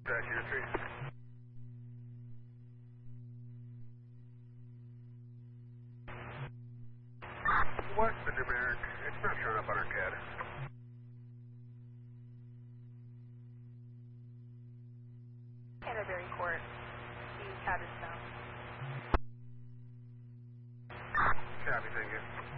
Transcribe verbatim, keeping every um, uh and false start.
Dash year three. What's the numeric? It's not showing up on our C A D. Canterbury Court. The cab is down. Copy, thank you.